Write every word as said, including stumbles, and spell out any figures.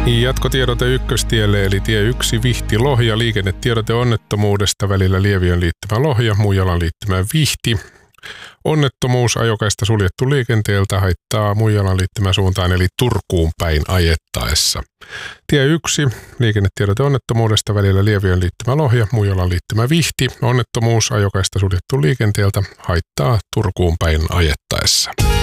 Jatkotiedote Ykköstielle eli tie yksi Vihti-Lohja. Liikennetiedote onnettomuudesta välillä Lieviön liittymä Lohja, Muijalan liittymä Vihti. Onnettomuus ajokaista suljettu liikenteeltä, haittaa Muijalan liittymä suuntaan eli Turkuun päin ajettaessa. Tie yksi liikennetiedote onnettomuudesta välillä Lieviön liittymä Lohja, Muijalan liittymä Vihti. Onnettomuus ajokaista suljettu liikenteeltä, haittaa Turkuun päin ajettaessa.